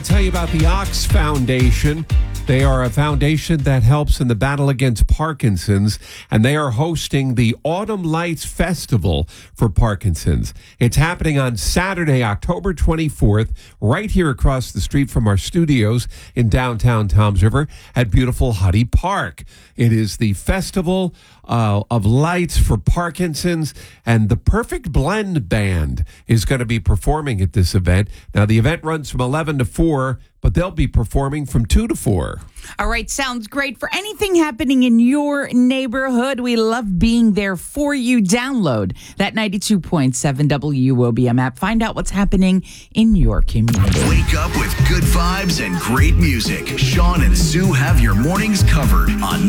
Tell you about the Ox Foundation. They are a foundation that helps in the battle against Parkinson's, and they are hosting the Autumn Lights Festival for Parkinson's. It's happening on Saturday, October 24th, right here across the street from our studios in downtown Toms River at beautiful Huddy Park. It is the Festival of Lights for Parkinson's, and the Perfect Blend Band is going to be performing at this event. Now, the event runs from 11 to 4, but they'll be performing from 2 to 4. All right, sounds great. For anything happening in your neighborhood, we love being there for you. Download that 92.7 WOBM app. Find out what's happening in your community. Wake up with good vibes and great music. Sean and Sue have your mornings covered on